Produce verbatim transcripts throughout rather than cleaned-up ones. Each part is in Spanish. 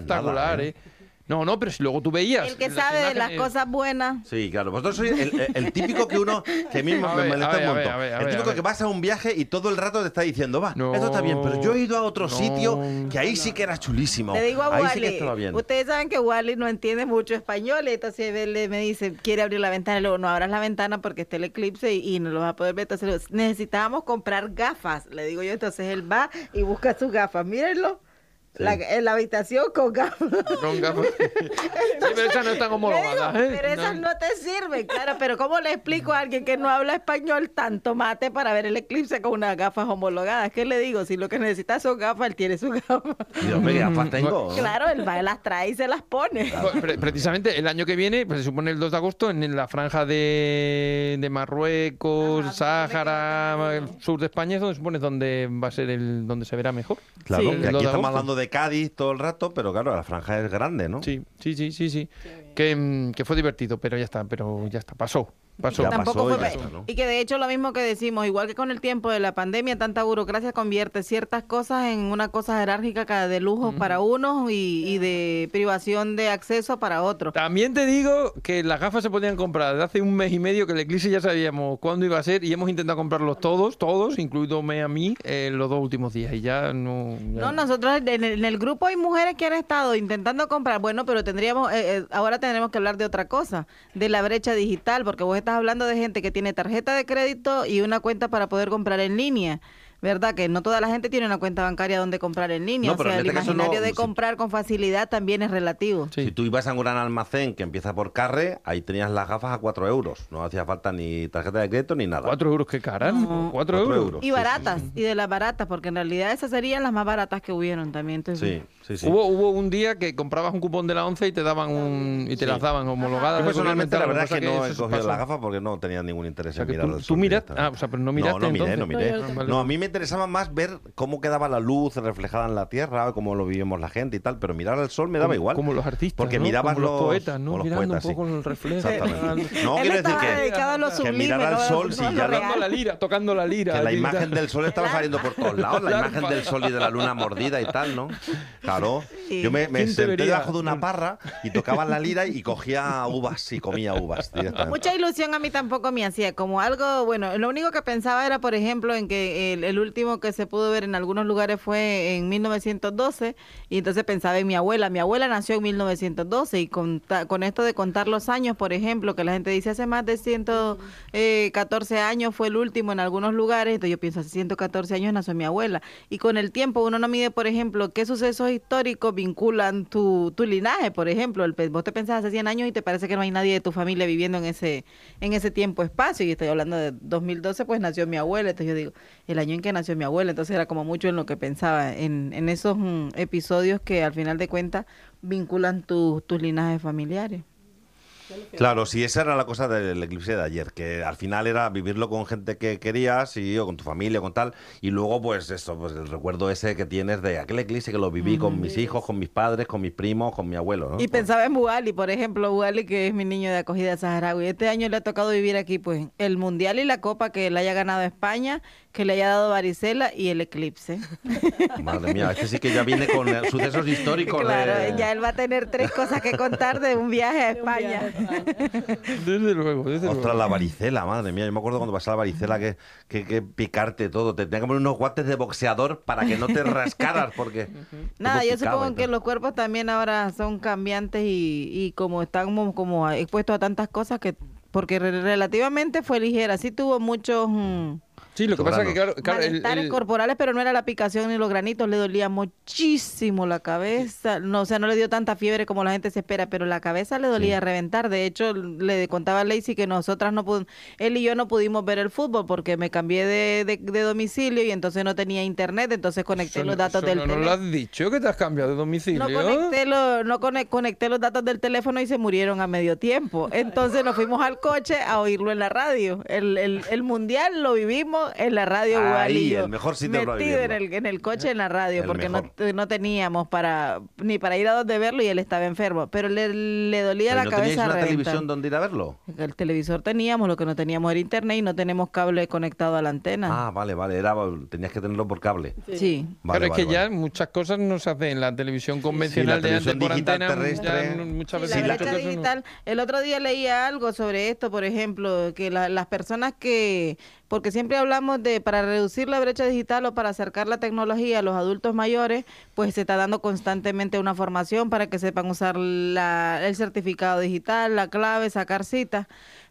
espectacular, nada, ¿eh? No, no, pero si luego tú veías... El que las sabe de las imágenes- cosas buenas. Sí, claro. Vosotros sois el, el- el típico que uno, que a mí me A me ver, molesta a ver, un a ver, montón. a ver, a El ver, típico a que ver. vas a un viaje y todo el rato te está diciendo, va, No, esto está bien, pero yo he ido a otro no. sitio que ahí sí que era chulísimo. Le digo a ahí Wally, sí que estaba bien. ustedes saben que Wally no entiende mucho español, y entonces él le- me dice, quiere abrir la ventana, y luego no abras la ventana porque está el eclipse y, y no lo vas a poder ver. Entonces le digo, necesitábamos comprar gafas, le digo yo. Entonces él va y busca sus gafas, mírenlo, Sí. la, en la habitación con gafas. Con gafas. Sí, pero esas no están homologadas, Le digo, ¿eh? pero esas no te sirven, claro, pero ¿cómo le explico a alguien que no habla español tanto mate para ver el eclipse con unas gafas homologadas? ¿Qué le digo? Si lo que necesita son gafas, él tiene sus gafas. Dios mío, ¿qué gafas tengo? ¿no? Claro, él va, las trae y se las pone. Pues, pre- precisamente el año que viene, pues se supone el dos de agosto, en la franja de, de Marruecos, Ajá, Sáhara, el sur de España, es donde se supone donde va a ser el donde se verá mejor. Claro, Sí. que El dos aquí de estamos agosto. hablando de Cádiz todo el rato, pero claro, la franja es grande, ¿no? Sí, sí, sí, sí, sí. Que, mm, que fue divertido, pero ya está, pero ya está, pasó, pasó. Ya Tampoco pasó y fue ya pe- está, ¿no? y que de hecho lo mismo que decimos, igual que con el tiempo de la pandemia, tanta burocracia convierte ciertas cosas en una cosa jerárquica cada de lujos para unos y, y de privación de acceso para otros. También te digo que las gafas se podían comprar desde hace un mes y medio, que el eclipse ya sabíamos cuándo iba a ser y hemos intentado comprarlos todos, todos, incluidome a mí, eh, los dos últimos días y ya no... ya No, nosotros en el, en el grupo hay mujeres que han estado intentando comprar, bueno, pero tendríamos, eh, eh, ahora tendremos que hablar de otra cosa, de la brecha digital, porque vos estás hablando de gente que tiene tarjeta de crédito y una cuenta para poder comprar en línea. ¿Verdad? Que no toda la gente tiene una cuenta bancaria donde comprar en línea. No, o pero sea, en el este caso imaginario no, de sí. comprar con facilidad también es relativo. Sí. Si tú ibas a un gran almacén que empieza por Carre, ahí tenías las gafas a cuatro euros. No hacía falta ni tarjeta de crédito ni nada. Cuatro euros, qué caras, No. cuatro Cuatro euros. euros. Y Sí, baratas, y de las baratas, porque en realidad esas serían las más baratas que hubieron también. Entonces, Sí, sí, sí. Hubo, hubo un día que comprabas un cupón de la once y te daban un y te Sí. las daban homologadas. Yo personalmente la verdad es que Lo no pasa he eso cogido pasó. las gafas porque no tenía ningún interés O sea, en que mirar tú- el tú sol. miras- directamente. ah, o sea, pero no miraste, No, no miré, entonces. no miré. No, yo- vale. No, a mí me interesaba más ver cómo quedaba la luz reflejada en la tierra, cómo lo vivimos la gente y tal, pero mirar al sol me daba Como- igual. Como los artistas, Porque ¿no? mirabas como los, los poetas, ¿no? como los Mirando poetas, un poco sí. el reflejo. Exactamente. Él No, quiero decir estaba que, dedicado a lo que sublime, mirar al no a- sol, no sí, a lo ya la- Tocando la real. lira, tocando la lira. que la y imagen tal. del sol estaba saliendo por todos lados, la El imagen arpa. del sol y de la luna mordida y tal, ¿no? Claro. Sí. Yo me, me ¿Quién te senté vería? debajo de una parra y tocaba la lira y cogía uvas y comía uvas directamente. Mucha ilusión a mí tampoco me hacía, como algo, bueno, lo único que pensaba era, por ejemplo, en que el, el último que se pudo ver en algunos lugares fue en mil novecientos doce, y entonces pensaba en mi abuela. Mi abuela nació en mil novecientos doce, y con, ta- con esto de contar los años, por ejemplo, que la gente dice hace más de ciento catorce años fue el último en algunos lugares, entonces yo pienso hace ciento catorce años nació mi abuela, y con el tiempo uno no mide, por ejemplo, qué sucesos históricos vinculan tu, tu linaje, por ejemplo, el, pe- vos te pensás hace cien años y te parece que no hay nadie de tu familia viviendo en ese en ese tiempo-espacio, y estoy hablando de dos mil doce, pues nació mi abuela, entonces yo digo, el año en que nació mi abuela, entonces era como mucho en lo que pensaba, en, en esos mm, episodios que al final de cuentas vinculan tu- tus linajes familiares. Claro, sí, esa era la cosa del eclipse de ayer, que al final era vivirlo con gente que querías y o con tu familia, con tal, y luego pues eso, pues el recuerdo ese que tienes de aquel eclipse que lo viví con mis hijos, con mis padres, con mis primos, con mi abuelo, ¿no? Y Pues, pensaba en Bugali, por ejemplo, Bugali, que es mi niño de acogida saharaui. Este año le ha tocado vivir aquí, pues, el Mundial y la Copa que le haya ganado España, que le haya dado varicela y el eclipse. madre mía, este sí que ya viene con eh, sucesos históricos. Claro, de... ya él va a tener tres cosas que contar de un viaje a España. Desde luego, desde Ostras, luego. la varicela, madre mía. Yo me acuerdo cuando pasaba la varicela que, que, que picarte todo. Te tenía que poner unos guantes de boxeador para que no te rascaras, porque. Nada, todo yo picaba supongo y que tal. los cuerpos también ahora son cambiantes y, y como están como, como expuestos a tantas cosas que, porque re- relativamente fue ligera, sí tuvo muchos mm, Sí, lo que pasa es que, claro, claro, el- malestares el- corporales, pero no era la picación ni los granitos, le dolía muchísimo la cabeza, no, o sea, no le dio tanta fiebre como la gente se espera, pero la cabeza le dolía a reventar. De hecho, le contaba a Lacey que nosotras no pudimos, él y yo no pudimos ver el fútbol porque me cambié de, de, de domicilio y entonces no tenía internet, entonces conecté Eso los no- datos eso del no nos lo teléfono. has dicho, que te has cambiado de domicilio. No conecté, lo- no conec- conecté los datos del teléfono y se murieron a medio tiempo. Entonces nos fuimos al coche a oírlo en la radio. El, el, el mundial lo vivimos verlo en la radio. Ahí, Wally y yo, el mejor sitio para metido en vivirlo. el, en el coche en la radio, El porque no, mejor. no teníamos para ni para ir a donde verlo y él estaba enfermo. Pero le, le dolía Pero la ¿no cabeza teníais a una reventar. televisión donde ir a verlo? El televisor teníamos, lo que no teníamos era internet y no tenemos cable conectado a la antena. Ah, vale, vale. Era, tenías que tenerlo por cable. Sí. Vale, Pero es vale, que ya vale. muchas cosas no se hacen en la televisión convencional de antes televisión por digital antena. terrestre. ya no- muchas Sí, veces la Sí, la- brecha muchas cosas no- digital. El otro día leía algo sobre esto, por ejemplo, que la- las personas que, porque siempre hablamos de para reducir la brecha digital o para acercar la tecnología a los adultos mayores, pues se está dando constantemente una formación para que sepan usar la, el certificado digital, la clave, sacar citas.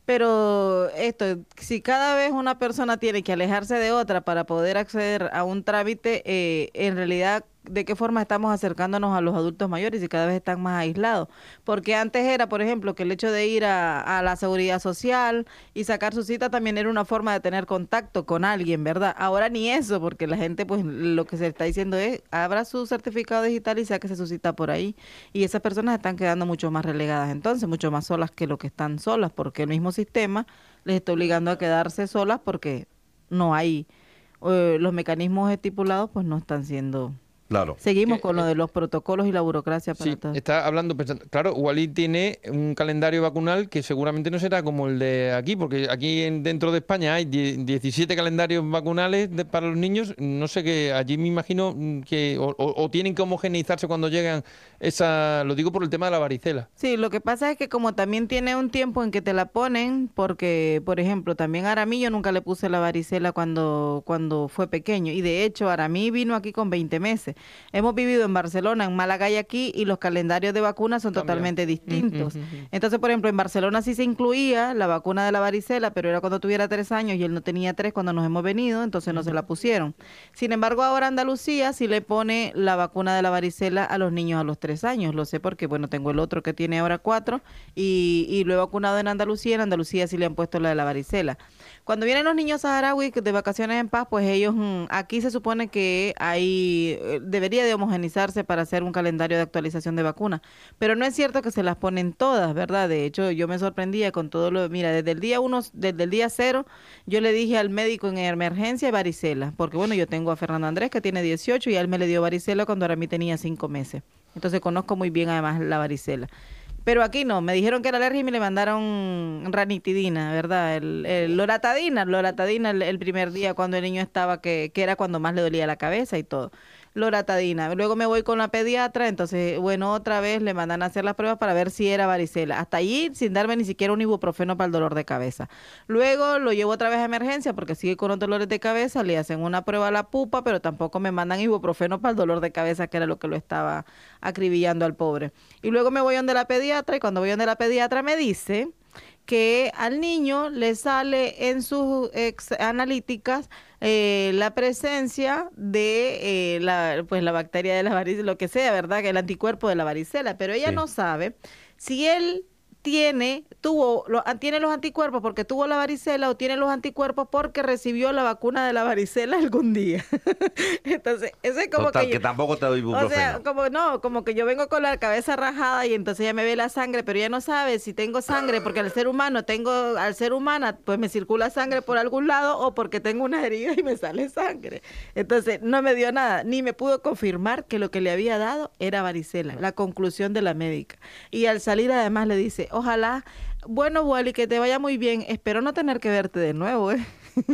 Pero esto, si cada vez una persona tiene que alejarse de otra para poder acceder a un trámite, eh, en realidad, ¿de qué forma estamos acercándonos a los adultos mayores y cada vez están más aislados? Porque antes era, por ejemplo, que el hecho de ir a, a la seguridad social y sacar su cita también era una forma de tener contacto con alguien, ¿verdad? Ahora ni eso, porque la gente, pues, lo que se está diciendo es, abra su certificado digital y sáquese su cita por ahí. Y esas personas están quedando mucho más relegadas entonces, mucho más solas que lo que están solas, porque el mismo sistema les está obligando a quedarse solas porque no hay, eh, los mecanismos estipulados pues no están siendo... Claro. Seguimos Que, con lo eh, de los protocolos y la burocracia para Sí, todo. está hablando, pensando, claro, Wally tiene un calendario vacunal que seguramente no será como el de aquí, porque aquí en- dentro de España hay die- diecisiete calendarios vacunales de- para los niños. No sé qué, allí me imagino mm, que o, o- o tienen que homogeneizarse cuando llegan esa, lo digo por el tema de la varicela. Sí, lo que pasa es que como también tiene un tiempo en que te la ponen, porque, por ejemplo, también a Aramí yo nunca le puse la varicela cuando, cuando fue pequeño. Y de hecho, Aramí vino aquí con veinte meses. Hemos vivido en Barcelona, en Málaga y aquí, y los calendarios de vacunas son Cambian. totalmente distintos. Mm, mm, mm. Entonces, por ejemplo, en Barcelona sí se incluía la vacuna de la varicela, pero era cuando tuviera tres años y él no tenía tres cuando nos hemos venido, entonces no se la pusieron. Sin embargo, ahora Andalucía sí le pone la vacuna de la varicela a los niños a los tres años. Lo sé porque, bueno, tengo el otro que tiene ahora cuatro y, y lo he vacunado en Andalucía. En Andalucía sí le han puesto la de la varicela. Cuando vienen los niños saharauis de vacaciones en paz, pues ellos, mm, aquí se supone que hay, eh, debería de homogenizarse para hacer un calendario de actualización de vacunas. Pero no es cierto que se las ponen todas, ¿verdad? De hecho, yo me sorprendía con todo lo, mira, desde el día uno, desde el día cero, yo le dije al médico en emergencia varicela, porque bueno, yo tengo a Fernando Andrés que tiene dieciocho y a él me le dio varicela cuando a mí tenía cinco meses. Entonces conozco muy bien además la varicela. Pero aquí no, me dijeron que era alergia y me le mandaron ranitidina, ¿verdad? El, el loratadina, loratadina el, el primer día cuando el niño estaba, que, que era cuando más le dolía la cabeza y todo. Loratadina. Luego me voy con la pediatra, entonces, bueno, otra vez le mandan a hacer las pruebas para ver si era varicela. Hasta allí sin darme ni siquiera un ibuprofeno para el dolor de cabeza. Luego lo llevo otra vez a emergencia porque sigue con los dolores de cabeza, le hacen una prueba a la pupa, pero tampoco me mandan ibuprofeno para el dolor de cabeza, que era lo que lo estaba acribillando al pobre. Y luego me voy donde la pediatra y cuando voy donde la pediatra me dice que al niño le sale en sus ex analíticas eh, la presencia de eh, la, pues la bacteria de la varicela, lo que sea, ¿verdad? Que el anticuerpo de la varicela, pero ella Sí. no sabe si él tiene, tuvo, lo, tiene los anticuerpos porque tuvo la varicela o tiene los anticuerpos porque recibió la vacuna de la varicela algún día. Entonces, eso es como Total, que, que yo- tampoco te doy o ibuprofeno. sea, como no, como que yo vengo con la cabeza rajada y entonces ella me ve la sangre, pero ella no sabe si tengo sangre, porque al ser humano tengo, al ser humana, pues me circula sangre por algún lado o porque tengo una herida y me sale sangre. Entonces no me dio nada, ni me pudo confirmar que lo que le había dado era varicela, la conclusión de la médica. Y al salir además le dice, ojalá, bueno, Wally, que te vaya muy bien, espero no tener que verte de nuevo, ¿eh?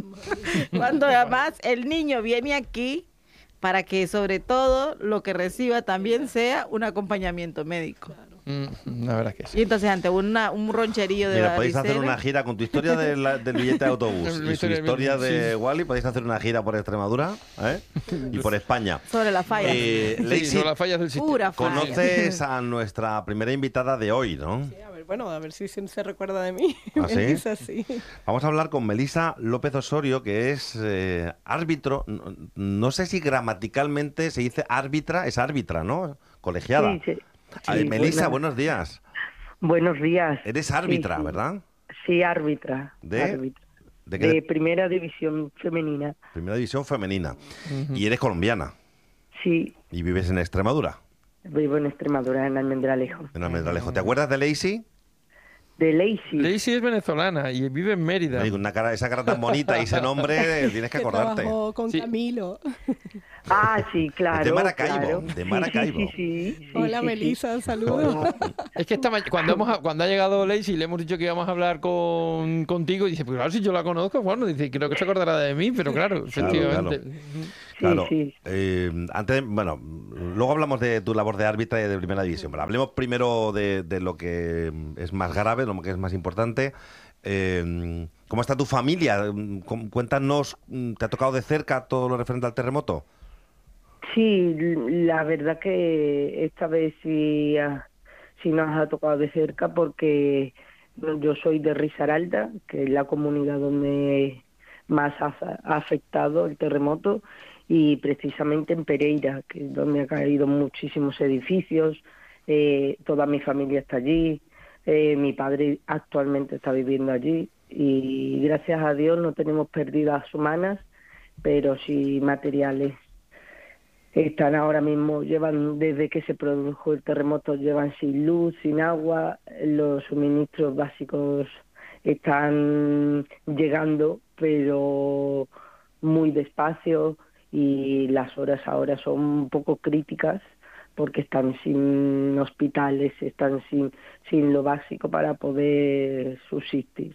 Cuando además el niño viene aquí para que sobre todo lo que reciba también sea un acompañamiento médico. Mm, la verdad es que sí. Y entonces ante una, un roncherío de Mira, podéis hacer varicela, una gira con tu historia de la- del billete de autobús La y su historia del historia billete, de sí. Wally. Podéis hacer una gira por Extremadura, ¿eh? Y por España. sobre la falla. Eh, Sí, Lacey, son las fallas del sistema. Pura falla. conoces a nuestra primera invitada de hoy, ¿no? Sí, a ver, bueno, a ver si se, se recuerda de mí. ¿Ah, sí? Melissa, sí. Vamos a hablar con Melissa López Osorio, que es eh, árbitro. No, no sé si gramaticalmente se dice árbitra, es árbitra, ¿no? Colegiada. Sí, sí. Ay, Sí, Melissa, buena- buenos días. Buenos días. Eres árbitra, Sí, sí. ¿verdad? Sí, árbitra. ¿De? árbitra. ¿De qué? De primera división femenina. Primera división femenina. Y eres colombiana. Sí, Y vives en Extremadura, vivo en Extremadura, en Almendralejo. en Almendralejo. ¿Te acuerdas de Lacey? de Lacey. Lacey es venezolana y vive en Mérida. Digo, una cara, esa cara tan bonita y ese nombre, tienes que Que acordarte. trabajó con Sí. Camilo. Ah, sí, claro. Es de Maracaibo, claro. de Sí, Maracaibo. Sí, sí, sí, sí, Hola, sí, Melissa, sí. saludos. Hola. Es que esta ma- cuando, hemos, cuando ha llegado Lacey le hemos dicho que íbamos a hablar con, contigo y dice, pues claro, si yo la conozco, bueno, dice, creo que se acordará de mí, pero claro, efectivamente. Claro, Sí, sí. eh, antes, bueno, luego hablamos de tu labor de árbitra y de primera división, pero hablemos primero de, de lo que es más grave, lo que es más importante. Eh, ¿Cómo está tu familia? Com- Cuéntanos, ¿te ha tocado de cerca todo lo referente al terremoto? Sí, la verdad que esta vez sí, ah, sí nos ha tocado de cerca porque yo soy de Risaralda, que es la comunidad donde más ha, ha afectado el terremoto, y precisamente en Pereira, que es donde han caído muchísimos edificios. Eh, toda mi familia está allí, eh, mi padre actualmente está viviendo allí y gracias a Dios no tenemos pérdidas humanas, pero sí materiales. Están ahora mismo, llevan desde que se produjo el terremoto, llevan sin luz, sin agua, los suministros básicos están llegando, pero muy despacio, y las horas ahora son un poco críticas porque están sin hospitales, están sin, sin lo básico para poder subsistir.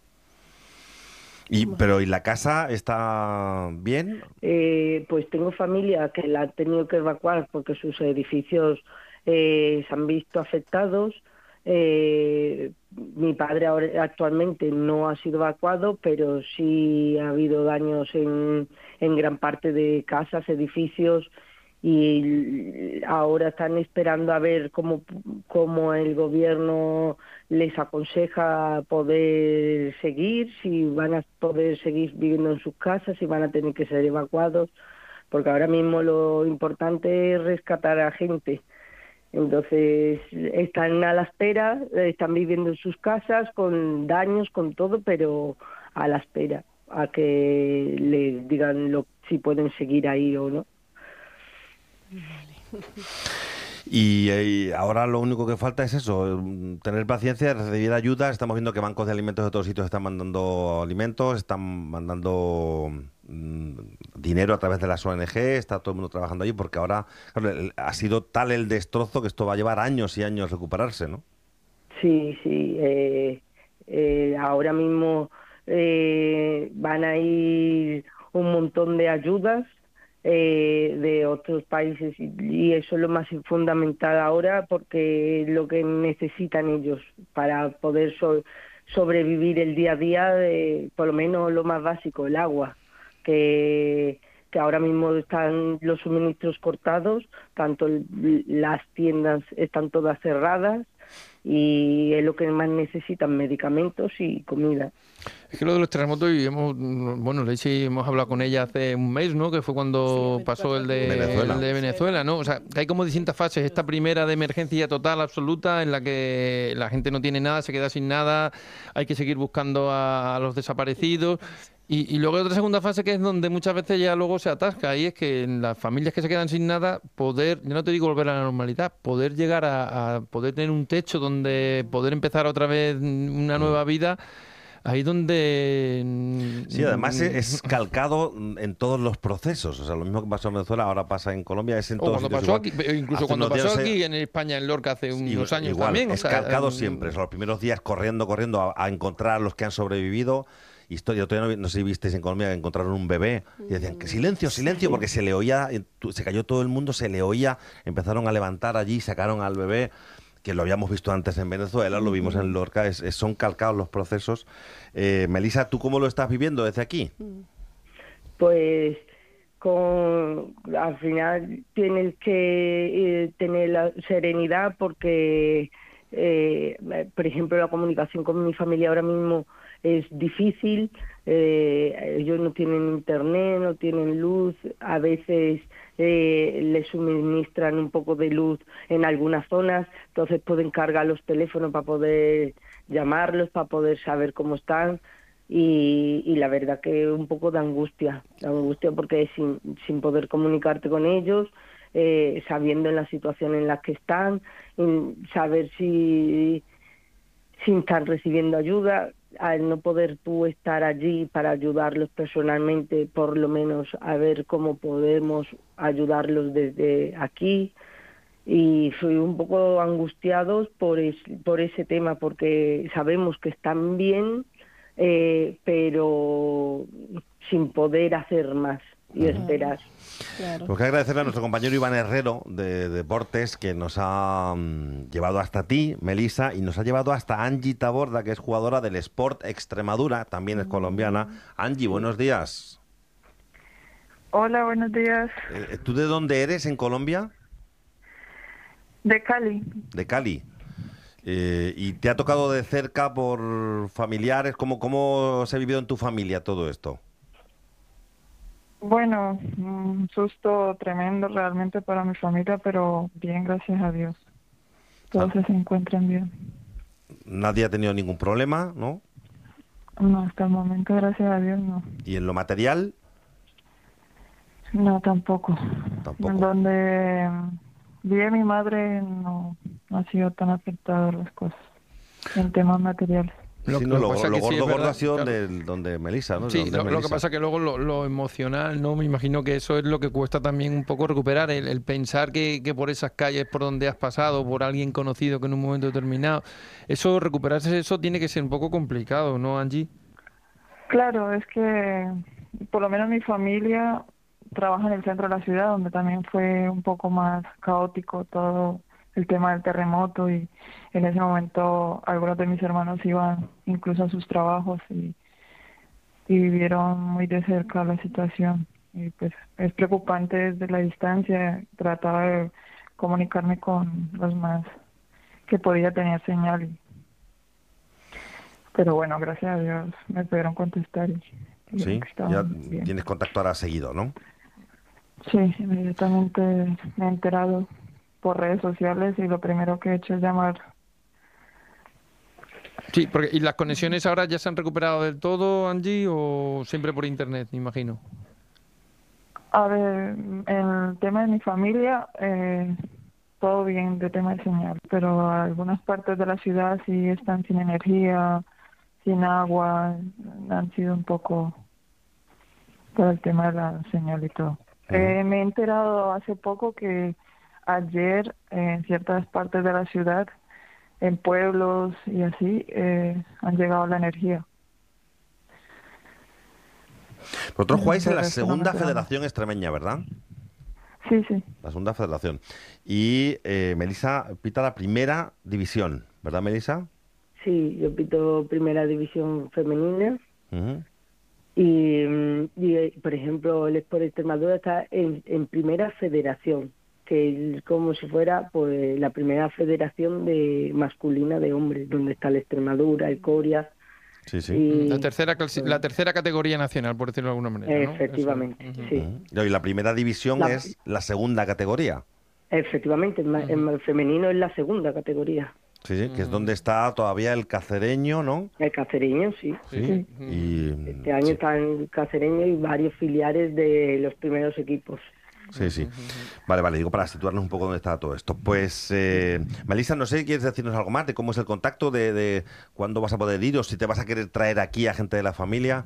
Y, pero, ¿y la casa está bien? Eh, pues tengo familia que la han tenido que evacuar porque sus edificios eh, se han visto afectados. Eh, mi padre ahora, actualmente no ha sido evacuado, pero sí ha habido daños en, en gran parte de casas, edificios, y ahora están esperando a ver cómo, cómo el gobierno les aconseja poder seguir, si van a poder seguir viviendo en sus casas, si van a tener que ser evacuados, porque ahora mismo lo importante es rescatar a gente. Entonces están a la espera, están viviendo en sus casas con daños, con todo, pero a la espera a que les digan lo, si pueden seguir ahí o no. Y, y ahora lo único que falta es eso, mm, tener paciencia, recibir ayuda. Estamos viendo que bancos de alimentos de todos sitios están mandando alimentos, están mandando mm, dinero a través de las O N G, está todo el mundo trabajando allí, porque ahora claro, el- ha sido tal el destrozo que esto va a llevar años y años recuperarse, ¿no? Sí, sí. Eh, eh, ahora mismo eh, van a ir un montón de ayudas eh, de otros países, y, y eso es lo más fundamental ahora porque es lo que necesitan ellos para poder so- sobrevivir el día a día, de, por lo menos lo más básico, el agua, que que ahora mismo están los suministros cortados, tanto el- las tiendas están todas cerradas, y es lo que más necesitan, medicamentos y comida. Es que lo de los terremotos, y hemos, bueno, Lacey, hemos hablado con ella hace un mes, ¿no? Que fue cuando Sí, pasó el de Venezuela. el de Venezuela, ¿no? O sea, que hay como distintas fases. Esta primera de emergencia total, absoluta, en la que la gente no tiene nada, se queda sin nada, hay que seguir buscando a, a los desaparecidos. Y, y luego hay otra segunda fase que es donde muchas veces ya luego se atasca, y es que en las familias que se quedan sin nada, poder, yo no te digo volver a la normalidad, poder llegar a, a poder tener un techo donde poder empezar otra vez una nueva vida. Ahí donde... Sí, además es, es calcado en todos los procesos. O sea, lo mismo que pasó en Venezuela, ahora pasa en Colombia, es en O todos cuando sitios pasó igual. aquí, incluso Hace cuando unos pasó días, aquí eh, en España, en Lorca, hace y- unos años igual, también. o es sea, calcado mm, siempre. O sea, los primeros días corriendo, corriendo a, a encontrar a los que han sobrevivido. Historia, todavía no, vi- no sé si visteis en Colombia que encontraron un bebé y decían que silencio, silencio, porque se le oía, eh, tu- se cayó todo el mundo, se le oía, empezaron a levantar allí, sacaron al bebé, que lo habíamos visto antes en Venezuela, lo vimos en Lorca, es, es- son calcados los procesos. Eh, Melissa, ¿tú cómo lo estás viviendo desde aquí? Pues con, al final tienes que eh, tener la serenidad porque, eh, por ejemplo, la comunicación con mi familia ahora mismo es difícil. Eh, ellos no tienen internet, no tienen luz, a veces eh, les suministran un poco de luz en algunas zonas, entonces pueden cargar los teléfonos para poder llamarlos, para poder saber cómo están. Y, y la verdad que un poco de angustia, de angustia porque sin, sin poder comunicarte con ellos, eh, sabiendo en la situación en la que están, en saber si sin estar recibiendo ayuda, al no poder tú estar allí para ayudarlos personalmente, por lo menos a ver cómo podemos ayudarlos desde aquí. Y fui un poco angustiados por, es, por ese tema, porque sabemos que están bien, eh, pero sin poder hacer más y esperar. Claro. Pues que agradecerle a nuestro compañero Iván Herrero de Deportes, que nos ha um, llevado hasta ti, Melisa, y nos ha llevado hasta Angie Taborda, que es jugadora del Sport Extremadura, también es colombiana. Angie, buenos días. Hola, buenos días. Eh, ¿Tú de dónde eres en Colombia? De Cali. De Cali. Eh, ¿Y te ha tocado de cerca por familiares? ¿Cómo, cómo se ha vivido en tu familia todo esto? Bueno, un susto tremendo realmente para mi familia, pero bien, gracias a Dios. Todos Ah. se encuentran bien. Nadie ha tenido ningún problema, ¿no? No, hasta el momento, gracias a Dios, no. ¿Y en lo material? No, tampoco. Tampoco. En donde vi a mi madre no, no ha sido tan afectado las cosas en temas materiales. Lo, Sí, lo no, que lo, pasa lo que sí, gordo, es gordo verdad, ha sido claro. del- donde Melisa, ¿no? Sí, Donde lo, lo que Melisa. pasa que luego lo, lo emocional, ¿no? Me imagino que eso es lo que cuesta también un poco recuperar, el, el pensar que, que por esas calles por donde has pasado, por alguien conocido que en un momento determinado, eso, recuperarse eso tiene que ser un poco complicado, ¿no, Angie? Claro, es que por lo menos mi familia trabaja en el centro de la ciudad, donde también fue un poco más caótico todo el tema del terremoto, y en ese momento algunos de mis hermanos iban incluso a sus trabajos y, y vivieron muy de cerca la situación. Y pues es preocupante desde la distancia. Trataba de comunicarme con los más que podía tener señal. y- Pero bueno, gracias a Dios me pudieron contestar y dijeron Sí, que estaban ya bien. tienes contacto ahora seguido, ¿no? Sí, inmediatamente me he enterado por redes sociales y lo primero que he hecho es llamar. Sí, porque ¿y las conexiones ahora ya se han recuperado del todo, Angie, o siempre por internet, me imagino? A ver, el tema de mi familia, eh, todo bien de tema de señal, pero algunas partes de la ciudad sí están sin energía, sin agua, han sido un poco por el tema de la señal y todo. Ujú. Eh, me he enterado hace poco que ayer en ciertas partes de la ciudad, en pueblos y así, eh, han llegado la energía. Vosotros jugáis en De la resto no me segunda enteraba. federación extremeña, ¿verdad? Sí, sí, La segunda federación. Y eh, Melisa pita la primera división, ¿verdad, Melisa? Sí, yo pito primera división femenina. Ujú. Y, mm, y, eh, por ejemplo, el Sport Extremadura está en, en primera federación, que es como si fuera pues la primera federación de masculina de hombres, donde está el Extremadura, el Coria. Sí, sí. Y, La tercera, clasi- la tercera categoría nacional, por decirlo de alguna manera, ¿no? efectivamente, Eso es. Ujú. sí. Ujú. Y la primera división La- es la segunda categoría. Efectivamente, en, ma- en ma- femenino es la segunda categoría. Sí, sí, que es donde está todavía el cacereño, ¿no? El cacereño, sí. Sí. Ujú. Y, Este año sí, está el cacereño y varios filiales de los primeros equipos. sí, sí. Vale, vale, digo para situarnos un poco dónde está todo esto. Pues, eh, Melisa, no sé, ¿quieres decirnos algo más de cómo es el contacto, de, de cuándo vas a poder ir o si te vas a querer traer aquí a gente de la familia?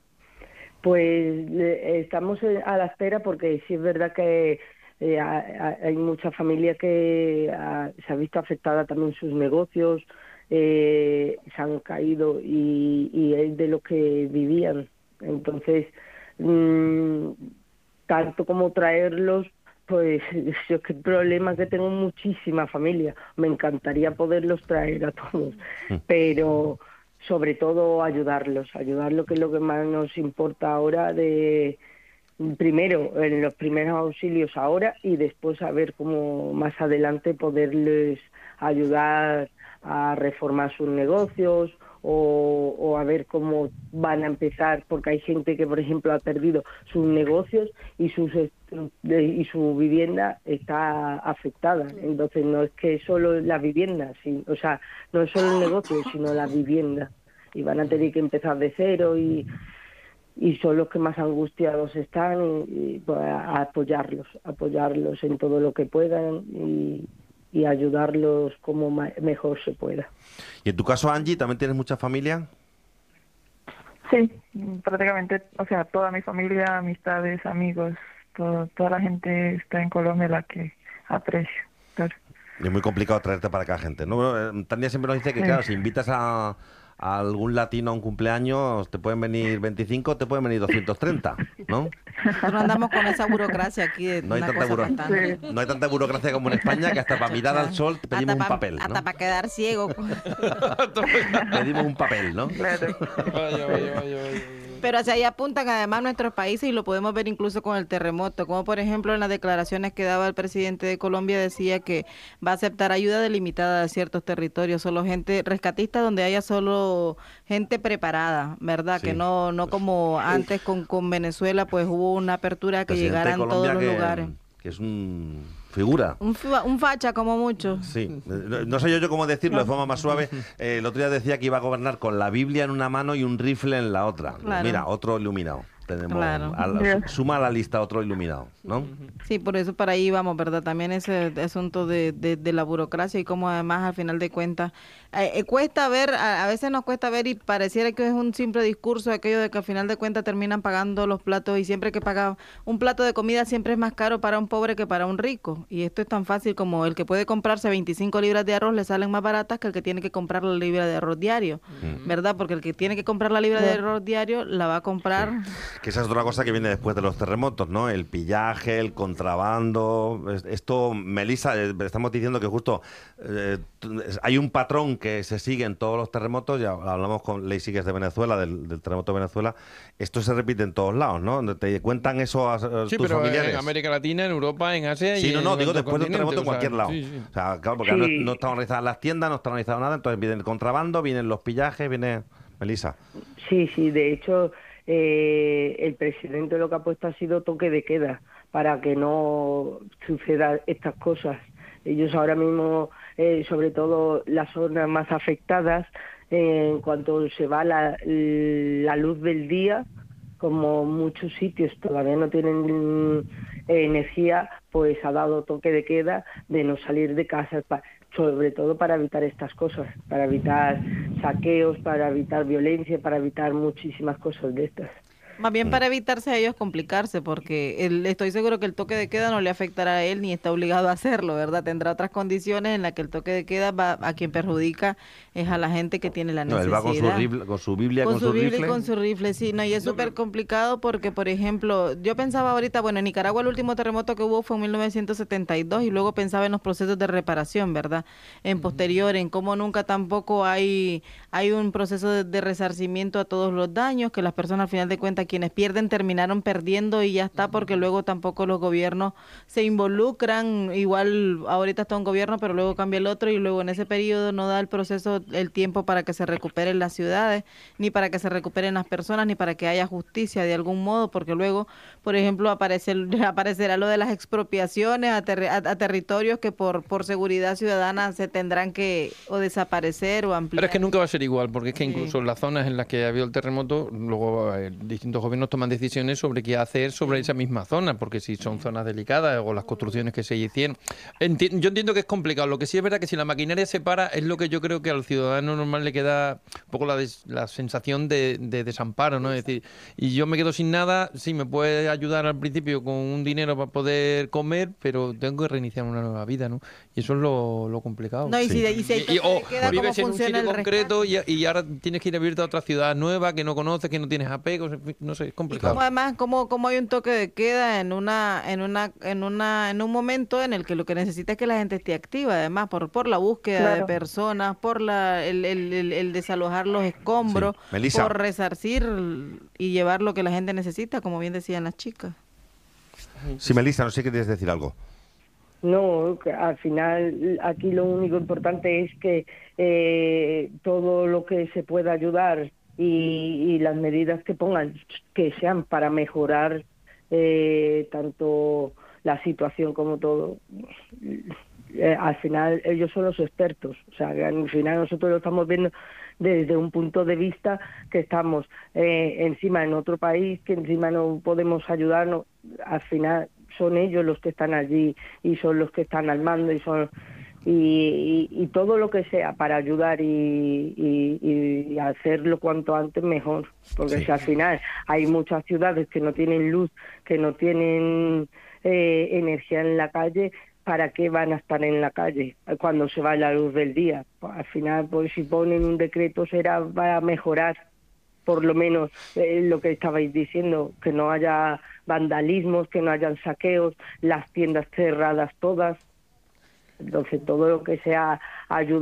Pues le- estamos eh, a la espera porque sí es verdad que eh, ha- ha- hay mucha familia que ha- se ha visto afectada también sus negocios, eh, se han caído y, y es de lo que vivían. Entonces, mm, tanto como traerlos, pues yo es que el problema es que tengo muchísima familia. Me encantaría poderlos traer a todos, pero sobre todo ayudarlos, ayudarlos que es lo que más nos importa ahora de primero en los primeros auxilios ahora y después a ver cómo más adelante poderles ayudar a reformar sus negocios o, o a ver cómo van a empezar, porque hay gente que por ejemplo ha perdido sus negocios y sus estru- de- y su vivienda está afectada. Entonces no es que solo la vivienda, sí, o sea, no es solo el negocio, sino la vivienda. Y van a tener que empezar de cero y y son los que más angustiados están y, y, pues, a apoyarlos, apoyarlos en todo lo que puedan y, y ayudarlos como ma- mejor se pueda. Y en tu caso, Angie, ¿también tienes mucha familia? Sí, prácticamente, o sea, toda mi familia, amistades, amigos, todo, toda la gente está en Colombia, la que aprecio. Claro. Y es muy complicado traerte para acá gente, ¿no? Bueno, eh, Tania siempre nos dice que, Sí. claro, si invitas a, a algún latino a un cumpleaños, te pueden venir veinticinco, te pueden venir doscientos treinta, ¿no? Nosotros andamos con esa burocracia aquí de No hay una tanta, cosa buro- bastante. no hay tanta burocracia como en España, que hasta para mirar al sol te pedimos un hasta papel, para ¿no? quedar ciego. Pedimos un papel, ¿no? Claro. Vaya, vaya, vaya, vaya. Pero hacia ahí apuntan además nuestros países y lo podemos ver incluso con el terremoto, como por ejemplo en las declaraciones que daba el presidente de Colombia decía que va a aceptar ayuda delimitada de ciertos territorios, solo gente rescatista donde haya solo gente preparada, ¿verdad? Sí. Que no no como antes con, con Venezuela, pues hubo una apertura que Presidente de llegaran todos Colombia los que, lugares. que es un figura. Un, fa- un facha como mucho. Sí, no, no sé yo, yo cómo decirlo de forma más suave. Eh, el otro día decía que iba a gobernar con la Biblia en una mano y un rifle en la otra. Claro. Mira, otro iluminado. Tenemos Claro. a la- suma a la lista otro iluminado, ¿no? Sí, por eso para ahí vamos, ¿verdad? También ese asunto de, de, de la burocracia y cómo además al final de cuentas eh, eh, cuesta ver, a, a veces nos cuesta ver y pareciera que es un simple discurso aquello de que al final de cuentas terminan pagando los platos y siempre que paga un plato de comida siempre es más caro para un pobre que para un rico. Y esto es tan fácil como el que puede comprarse veinticinco libras de arroz le salen más baratas que el que tiene que comprar la libra de arroz diario, ¿verdad? Porque el que tiene que comprar la libra de arroz diario la va a comprar... Que esa es otra cosa que viene después de los terremotos, ¿no? El pillaje, el contrabando. Es- Esto, Melissa, eh, estamos diciendo que justo eh, t- hay un patrón que se sigue en todos los terremotos. Ya hablamos con Ley Sigues de Venezuela, del, del terremoto de Venezuela. Esto se repite en todos lados, ¿no? ¿Te cuentan eso a, a Sí, tus pero familiares? en América Latina, en Europa, en Asia y Sí, no, en no, digo otros después de un terremoto en continentes, cualquier o lado. sea, sí, sí. O sea, claro, porque Sí. no, no están organizadas las tiendas, no está organizado nada, entonces viene el contrabando, vienen los pillajes, viene... Melissa. Sí, sí, de hecho, eh, el presidente lo que ha puesto ha sido toque de queda para que no sucedan estas cosas. Ellos ahora mismo, eh, sobre todo las zonas más afectadas, eh, en cuanto se va la, la luz del día, como muchos sitios todavía no tienen mm, energía, pues ha dado toque de queda de no salir de casa, pa- sobre todo para evitar estas cosas, para evitar saqueos, para evitar violencia, para evitar muchísimas cosas de estas. Más bien para evitarse a ellos complicarse, porque el- estoy seguro que el toque de queda no le afectará a él ni está obligado a hacerlo, ¿verdad? Tendrá otras condiciones en las que el toque de queda va a quien perjudica es a la gente que tiene la No, él necesidad. va con su, rifle- con su Biblia, Con con, su su Biblia rifle. y con su rifle, sí, no, y es súper complicado porque, por ejemplo, yo pensaba ahorita, bueno, en Nicaragua el último terremoto que hubo fue en mil novecientos setenta y dos y luego pensaba en los procesos de reparación, ¿verdad? En posterior, en cómo nunca tampoco hay, hay un proceso de, de resarcimiento a todos los daños, que las personas al final de cuentas, quienes pierden, terminaron perdiendo y ya está, porque luego tampoco los gobiernos se involucran, igual ahorita está un gobierno, pero luego cambia el otro y luego en ese periodo no da el proceso, el tiempo para que se recuperen las ciudades, ni para que se recuperen las personas, ni para que haya justicia de algún modo, porque luego, por ejemplo, aparece, aparecerá lo de las expropiaciones a, terri- a- a territorios que por, por seguridad ciudadana se tendrán que o desaparecer o ampliar. Pero es que nunca va a ser igual, porque es que Sí. incluso en las zonas en las que ha habido el terremoto, luego eh, distintos gobiernos toman decisiones sobre qué hacer sobre esa misma zona, porque si son zonas delicadas o las construcciones que se hicieron. Enti- yo entiendo que es complicado. Lo que sí es verdad que si la maquinaria se para, es lo que yo creo que al ciudadano normal le queda un poco la, des- la sensación de, de desamparo, ¿no? Es decir, y yo me quedo sin nada, sí, me puede ayudar al principio con un dinero para poder comer, pero tengo que reiniciar una nueva vida, ¿no? Y eso es lo, lo complicado. No, y si, y si hay Y, y- toque o de queda, ¿cómo vives en un funciona sitio el concreto y, y ahora tienes que ir a vivir a otra ciudad nueva que no conoces, que no tienes apegos, en fin, no sé, es Y complicado. como además, como, como hay un toque de queda en una, en una, en una, en un momento en el que lo que necesita es que la gente esté activa, además, por, por la búsqueda de Claro. personas, por la, el, el, el, el desalojar los escombros, Sí. Melissa. por resarcir y llevar lo que la gente necesita, como bien decían las chicas. Sí, Melissa, no sé qué quieres decir algo. No, que al final aquí lo único importante es que eh, todo lo que se pueda ayudar y, y las medidas que pongan que sean para mejorar eh, tanto la situación como todo. Eh, al final ellos son los expertos, o sea, que al final nosotros lo estamos viendo desde un punto de vista que estamos eh, encima en otro país, que encima no podemos ayudarnos, al final son ellos los que están allí y son los que están al mando y son y, y, y todo lo que sea para ayudar y, y, y hacerlo cuanto antes mejor, porque Sí. si al final hay muchas ciudades que no tienen luz, que no tienen eh, energía en la calle, ¿para qué van a estar en la calle cuando se va la luz del día? Pues al final, pues si ponen un decreto será para mejorar por lo menos eh, lo que estabais diciendo, que no haya vandalismos, que no hayan saqueos, las tiendas cerradas todas. Entonces todo lo que sea ayuda